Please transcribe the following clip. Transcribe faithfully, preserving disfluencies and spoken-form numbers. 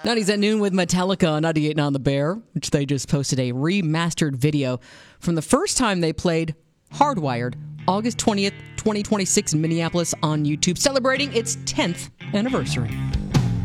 nineties at noon with Metallica on ninety-eight point nine The Bear, which they just posted a remastered video from the first time they played Hardwired, August twentieth, twenty twenty-six in Minneapolis on YouTube, celebrating its tenth anniversary.